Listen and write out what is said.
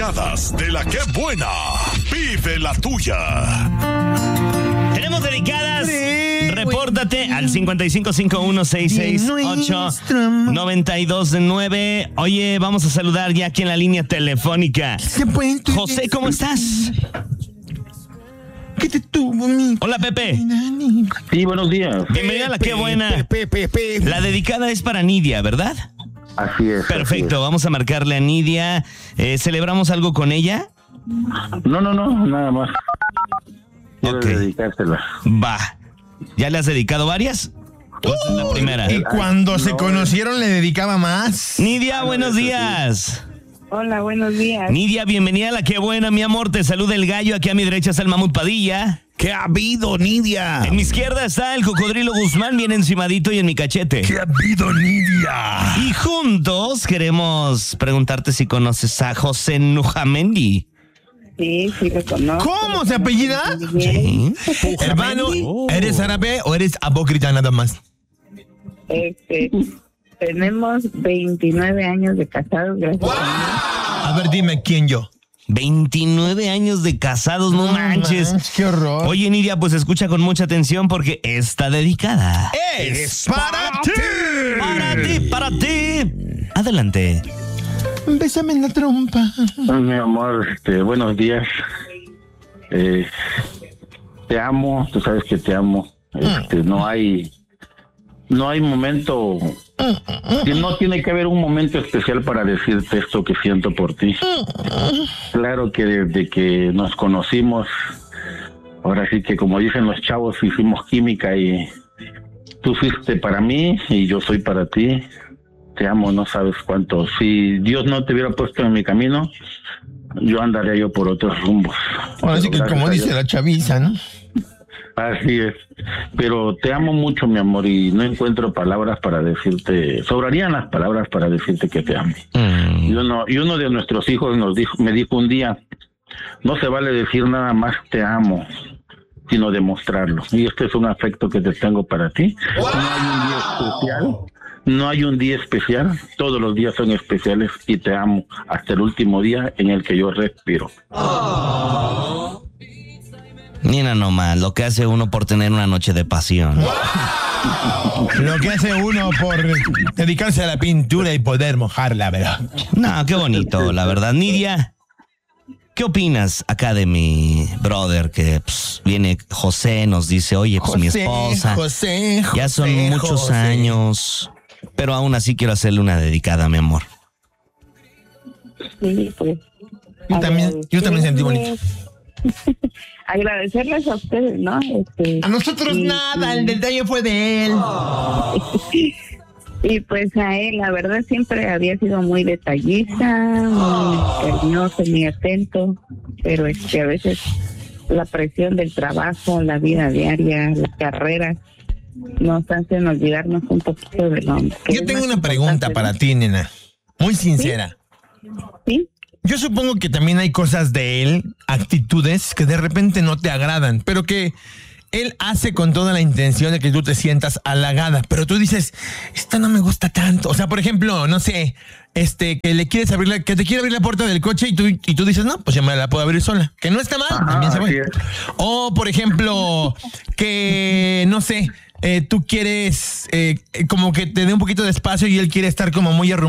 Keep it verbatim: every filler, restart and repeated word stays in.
dedicadas de la que buena. Vive la tuya. Tenemos dedicadas. Repórtate al cincuenta y cinco cincuenta y uno sesenta y seis ocho noventa y dos nueve. Oye, vamos a saludar ya aquí en la línea telefónica. José, ¿cómo estás? ¿Qué te tuvo, mi? Hola, Pepe. Sí, buenos días. Bienvenida a la que buena. La dedicada es para Nidia, ¿verdad? Así es. Perfecto, así es. Vamos a marcarle a Nidia. Eh, ¿Celebramos algo con ella? No, no, no, nada más. Quiero Ok. dedicársela. Va. ¿Ya le has dedicado varias? Pues es la primera. Y cuando se conocieron le dedicaba más. Nidia, buenos días. Hola, buenos días. Nidia, bienvenida a la que buena, mi amor. Te saluda el gallo. Aquí a mi derecha está el Mamut Padilla. ¿Qué ha habido, Nidia? En mi izquierda está el Cocodrilo Guzmán, bien encimadito y en mi cachete. ¿Qué ha habido, Nidia? Y juntos queremos preguntarte si conoces a José Nujamendi. Sí, sí lo conozco. ¿Cómo se apellida? Sí. Hermano, Oh. ¿eres árabe o eres apócrita nada más? Este, tenemos veintinueve años de casados, gracias a A ver, dime quién yo. veintinueve años de casados, no manches. manches, qué horror. Oye, Nidia, pues escucha con mucha atención porque está dedicada. Es para ti. Para ti, para ti. Adelante. Bésame en la trompa. Ay, mi amor, este, buenos días. Eh, te amo, tú sabes que te amo. Este, no hay, no hay momento, no tiene que haber un momento especial para decirte esto que siento por ti. Claro que desde que nos conocimos, ahora sí que como dicen los chavos, hicimos química y tú fuiste para mí y yo soy para ti. Te amo, no sabes cuánto. Si Dios no te hubiera puesto en mi camino, yo andaría yo por otros rumbos. Ahora sí que Pero como gracias a dice Dios. la chaviza, ¿no? Así es. Pero te amo mucho, mi amor, y no encuentro palabras para decirte. Sobrarían las palabras para decirte que te amo. Mm. Y uno, y uno de nuestros hijos nos dijo, me dijo un día, no se vale decir nada más te amo, sino demostrarlo. Y este es un afecto que te tengo para ti. No hay un día especial. No hay un día especial, todos los días son especiales y te amo hasta el último día en el que yo respiro. Mira nomás, lo que hace uno por tener una noche de pasión. Lo que hace uno por dedicarse a la pintura y poder mojarla, ¿verdad? No, qué bonito, la verdad. Nidia, ¿qué opinas acá de mi brother que pues, viene José, nos dice, oye, pues mi esposa, José, José, ya son muchos José. años, pero aún así quiero hacerle una dedicada, mi amor. Sí, pues. Yo también, yo también sentí bonito. Agradecerles a ustedes, ¿no? Este, A nosotros y- nada, y- el detalle fue de él. Y pues a él, la verdad, siempre había sido muy detallista, muy cariñoso, muy atento, pero este, a veces la presión del trabajo, la vida diaria, la carrera, nos hacen olvidarnos un poquito de lo que Yo es tengo más una pregunta importante, para ¿no? ti, nena. Muy sincera. ¿Sí? Yo supongo que también hay cosas de él, actitudes que de repente no te agradan, pero que él hace con toda la intención de que tú te sientas halagada, pero tú dices, esta no me gusta tanto. O sea, por ejemplo, no sé, este, que le quieres abrir la, que te quiere abrir la puerta del coche y tú, y tú dices, no, pues ya me la puedo abrir sola. Que no está mal, Ajá, también se así puede. es. O, por ejemplo, que, no sé, eh, tú quieres eh, como que te dé un poquito de espacio y él quiere estar como muy arrumado.